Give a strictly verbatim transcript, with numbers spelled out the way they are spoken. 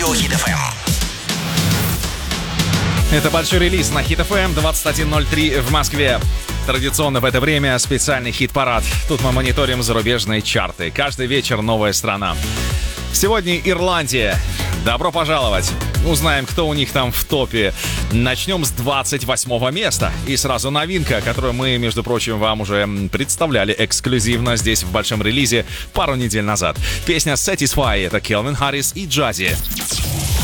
Радио Хит эф эм. Это большой релиз на Хит эф эм, двадцать один ноль три в Москве. Традиционно в это время специальный хит-парад. Тут мы мониторим зарубежные чарты. Каждый вечер новая страна. Сегодня Ирландия. Добро пожаловать. Узнаем, кто у них там в топе. Начнем с двадцать восьмого места. И сразу новинка, которую мы, между прочим, вам уже представляли эксклюзивно здесь в большом релизе пару недель назад. Песня Satisfy — это Келвин Харрис и Джази.